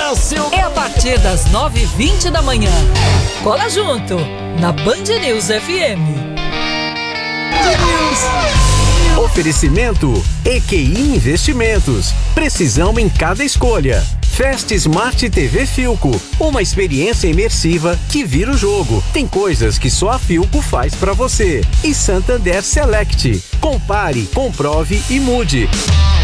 Brasil. É a partir das 9h20 da manhã. Cola junto, na Band News FM. Oferecimento EQI Investimentos. Precisão em cada escolha. Fast Smart TV Philco, uma experiência imersiva que vira o jogo. Tem coisas que só a Philco faz pra você. E Santander Select. Compare, comprove e mude.